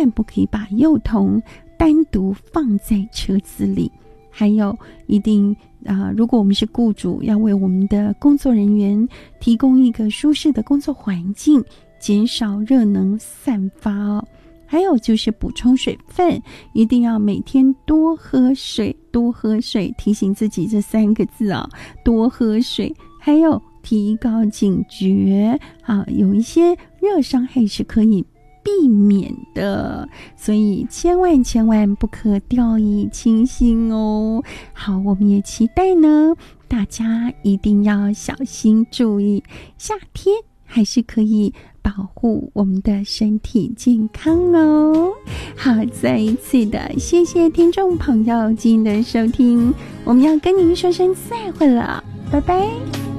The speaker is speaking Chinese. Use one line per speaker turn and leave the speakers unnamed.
万不可以把幼童单独放在车子里。还有一定如果我们是雇主，要为我们的工作人员提供一个舒适的工作环境，减少热能散发哦。还有就是补充水分，一定要每天多喝水，多喝水，提醒自己这3个字哦，多喝水。还有提高警觉有一些热伤害是可以避免的，所以千万不可掉以轻心哦。好，我们也期待呢，大家一定要小心注意，夏天还是可以保护我们的身体健康哦。好，再一次的谢谢听众朋友今天的收听，我们要跟您说声再会了，拜拜。